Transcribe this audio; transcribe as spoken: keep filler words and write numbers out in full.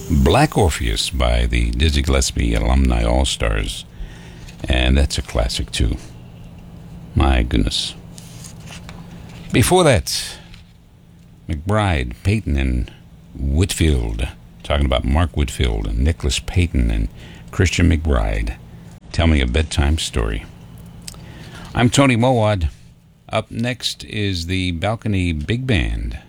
Black Orpheus by the Dizzy Gillespie Alumni All-Stars. And that's a classic, too. My goodness. Before that, McBride, Payton, and Whitfield. Talking about Mark Whitfield and Nicholas Payton and Christian McBride. Tell Me a Bedtime Story. I'm Tony Mowad. Up next is the Balcony Big Band.